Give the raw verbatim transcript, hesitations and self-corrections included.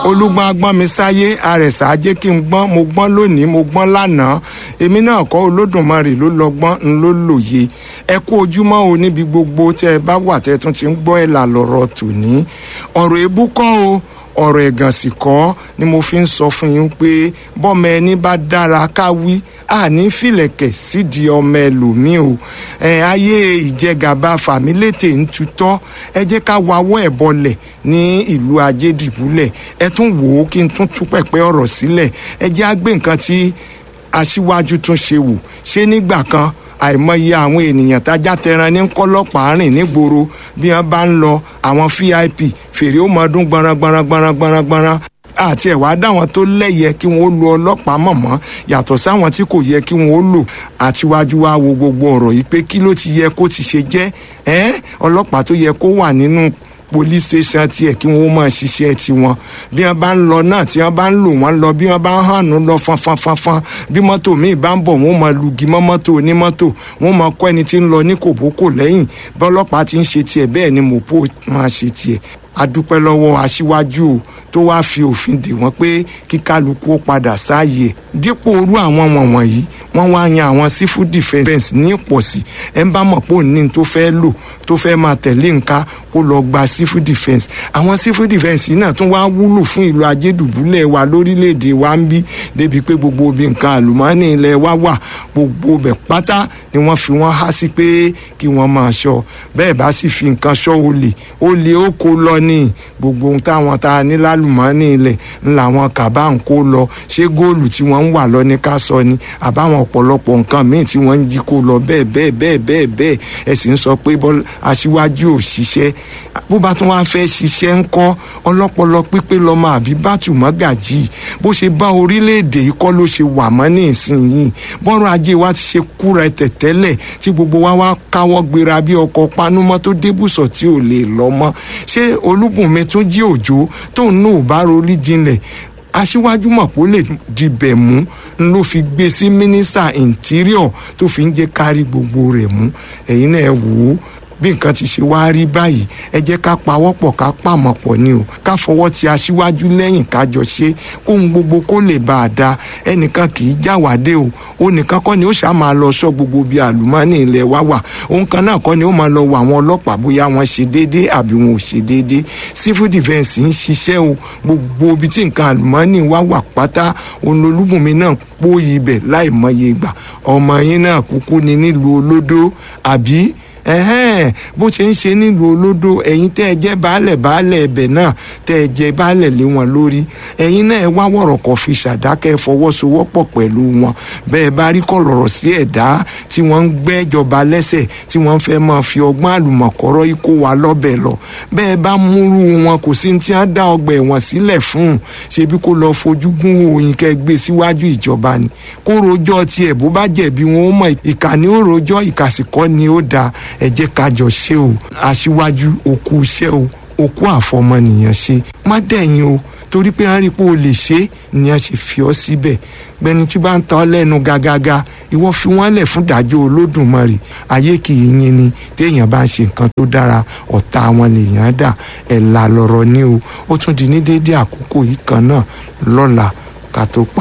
olúgbọ́n agbọ́n mi sáyé àrẹ̀sà ajé kí n gbọ́n mo gbọ́n lónìí mo gbọ́n lánàá èmi náà kọ́ Olódùmarè ló lọ́gbọ́n ń ló lòye ẹ kú ojúmọ́ o níbi gbogbo tẹ́ ẹ bá wà tẹ́ ẹ tún ti ń gbọ́ ẹ̀ là lọ́rọ̀ tòní ọ̀rọ̀ èébú kọ́ o ọ̀rọ̀ ẹ̀gàn sì kọ́ ni mo fi ń sọ fún yín pé bọ́mọ ẹni bá dára ká wí àní fìlẹ̀kẹ̀ sídìí ọmọ ẹlòmíì o ẹ̀ ayé ìjẹgàba fàmílétè ń tutọ́ ẹ jẹ́ ká wawọ́ ẹ̀ bọlẹ̀ ní ìlú Ajédìbúlẹ̀ ẹ tún wò ó kí n tún tú pẹ̀pẹ́ ọ̀rọ̀ sílẹ̀ ẹ jẹ́ á gbé nǹkan tí aṣíwájú tún ṣe wò ṣé nígbà kan àìmọye àwọn ènìyàn tájá tẹran ní kọlọ́pàá rìn nígboro bí wọ́n bá ń lọ àwọn V I P fèrè ó mọ ọdún gbọ̀nràn gbọ̀nràn gbọ̀nràn gbọ̀nràn gbọ̀nràn àti ẹ̀wá dáwọn tó lẹ́yẹ kí wọ́n lo ọlọ́pàá mọ̀mọ́ yàtọ̀ sáwọn tí kò yẹ kí wọ́n lò àtiwájú wa wo gbogbo ọ̀rọ̀ yìí pé kí ló ti yẹ kó ti ṣe jẹ́ ẹ́ ọlọ́pàá tó yẹ kó wà nínú police station tiẹ̀ kí wọ́n máa ṣiṣẹ́ tiwọn bí wọ́n bá ń lọ náà tí wọ́n bá ń lò wọ́n lọ bí wọ́n bá ń hànú lọ fanfanfanfan bí mọ́tò míì bá ń bọ̀ wọ́n máa lugi mọ́ mọ́tò onímọ́tò wọ́n máa kọ́ ẹni tí ń lọ ní kòbókò lẹ́yìn bí ọlọ́pàá ti ń ṣe tiẹ̀ bẹ́ẹ̀ ni mọ̀pó máa ṣe tiẹ̀ adúpẹ́ lọ́wọ́ aṣíwájú o tó wáá fi òfin dè wọ́n pé kí kálukú ó padà sáàyè dípò orú àwọn wọ̀nyí wọ́n wá yan àwọn civil defence ní ìpọ̀sí ẹ̀ ń bá mọ̀ pé òní tó fẹ́ lò tó fẹ́ máa tẹ̀lé nǹka kó lọ gba civil defence àwọn civil defence yìí náà tún wá wúlò fún ìlú Ajédùbúlẹ̀ wa lórílẹ̀‐èdè wa ń bí débi pé gbogbo obì nǹkan àlùmọ́ọ́nì ilẹ̀ wa wà gbogbo bẹ̀ pátá ni wọ́n fi wọ́n há sí pé kí wọ́n máa ṣọ́ bẹ́ẹ̀ bá sì fi nǹkan ṣọ́ olè olè ó kó lọ ní gbogbo ohun táwọn ta ní lálùmọ́ọ́nì ilẹ̀ ńlá wọn kàbá ń kó lọ ṣé góòlù tí wọ́n ń wà lọ ní ká sọ ni àbáwọn ọ̀pọ̀lọpọ̀ nǹkan míì tí wọ́n ń jí kó lọ bẹ́ẹ̀ bẹ́ẹ̀ bẹ́ẹ̀ bẹ́ẹ̀ bẹ́ẹ̀ ẹ sì ń sọ pé aṣíwájú ò ṣiṣẹ́ bó bá tún wáá fẹ́ ṣiṣẹ́ ń kọ́ ọlọ́pọlọ pípé lọ́mọ àbí bátù mọ́gàjì bó ṣe bá orílẹ̀-èdè yìí kọ́ ló ṣe wà mọ́ ní ìsinyìí bọ́rọ̀ ajé wa ti ṣe kúra tẹ̀tẹ́lẹ̀ tí gbogbo wa wá káwọ́ gbéra bí ọkọ̀ panúmọ́ tó débùsọ̀ tí ò lè lọ mọ́ ṣé Olúbùnmi tún jí òjò tóun náà ò bá rorí jinlẹ̀ aṣíwájú mọ̀ pé ó lè dibẹ̀ mú ló fi gbé sí mínísítà interior tó fi ń jẹ́ kárí gbogbo rẹ̀ mú ẹ̀yin náà wò ó bí nǹkan ti ṣe wá rí báyìí ẹ jẹ́ ká pawọ́pọ̀ ká pàmọ̀ pọ̀ ni o ká fọwọ́ ti aṣíwájú lẹ́yìn ká jọ ṣe kóhun gbogbo kó lè bá a da ẹnìkan kì í jáwádé o ó nìkan kọ́ ni ó ṣáà máa lọ sọ gbogbo bí àlùmọ́ọ́nì ilẹ̀ wa wà òun kan náà kọ́ ni ó máa lọ wọ àwọn ọlọ́pàá bóyá wọ́n ṣe déédéé àbí wọn ò ṣe déédéé civil defence ń ṣiṣẹ́ o gbogbo ibi tí nǹkan àlùmọ́ọ́nì wa wà pátá òun Olúbùnmi náà pòyì ibẹ̀ láì mọye ìgbà ọmọ yín náà kúkú ni nílùú Olódó àbí ẹhẹn bó ṣe ń ṣe nílùú Olódó ẹ̀yin tẹ́ ẹ jẹ́ baálẹ̀ baálẹ̀ ẹ̀bẹ̀ náà tẹ́ ẹ jẹ́ baálẹ̀ lé wọn lórí ẹ̀yin náà ẹ wá wọ̀rọ̀ kọ̀ fi ṣàdákẹ́ fọwọ́sowọ́pọ̀ pẹ̀lú wọn bẹ́ẹ̀ bá rí kọ̀lọ̀rọ̀ sí ẹ̀dá tí wọ́n ń gbẹ́jọba lẹ́sẹ̀ tí wọ́n fẹ́ máa fi ọgbọ́n àlùmọ̀kọ́rọ́ yìí kó wa lọ́bẹ̀ lọ bẹ́ẹ̀ bá múrú wọn kò sí tí wọ́n dá ọgbà ẹ̀wọ̀n sílẹ̀ fún ṣebí kó lọ fojú gún òyìn kẹ́ gbé síwájú ìjọba ni kó rojọ́ tiẹ̀ bó bá jẹ̀bi wọn ó mọ̀ ìkànnì ó rojọ́ ìkàsìkọ́ ni ó dáa ẹ jẹ́ ká jọ ṣe o aṣíwájú òkú iṣẹ́ o òkú àfọmọnìyàn ṣe má dẹ̀yìn o torí pé a rí pé o lè ṣe ni a ṣe fi ọ́ síbẹ̀ gbẹni tí bá ń ta ọ́ lẹ́nu gágágá ìwọ fi wọ́n lẹ̀ fún ìdájọ́ Olódùmarè ayé kì í yín ni téèyàn bá ń ṣe nǹkan tó dára ọ̀tá wọn lèèyàn dà ẹ̀ là lọ̀rọ̀ ní o ó tún di ní déédéé àkókò yìí kan náà lọ́la ká tó pa.